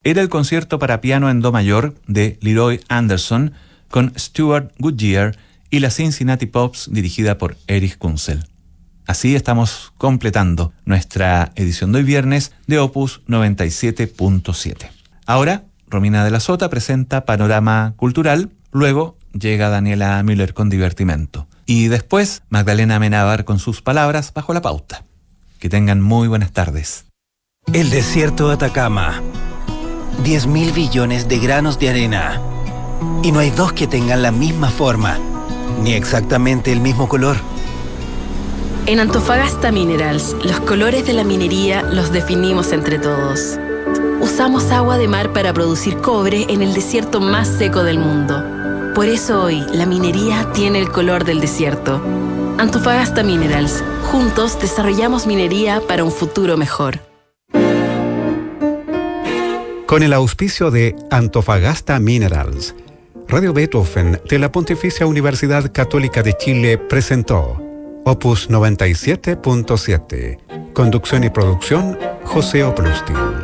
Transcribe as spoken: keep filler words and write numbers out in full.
era el concierto para piano en do mayor de Leroy Anderson con Stuart Goodyear y la Cincinnati Pops dirigida por Erich Kunzel. Así estamos completando nuestra edición de hoy viernes de Opus noventa y siete punto siete. Ahora, Romina de la Sota presenta Panorama Cultural, luego llega Daniela Müller con Divertimento y después Magdalena Amenábar con sus palabras bajo la pauta. Que tengan muy buenas tardes. El desierto de Atacama. diez mil billones de granos de arena. Y no hay dos que tengan la misma forma, ni exactamente el mismo color. En Antofagasta Minerals, los colores de la minería los definimos entre todos. Usamos agua de mar para producir cobre en el desierto más seco del mundo. Por eso hoy, la minería tiene el color del desierto. Antofagasta Minerals. Juntos desarrollamos minería para un futuro mejor. Con el auspicio de Antofagasta Minerals, Radio Beethoven de la Pontificia Universidad Católica de Chile presentó Opus noventa y siete punto siete. Conducción y producción, José Oplustin.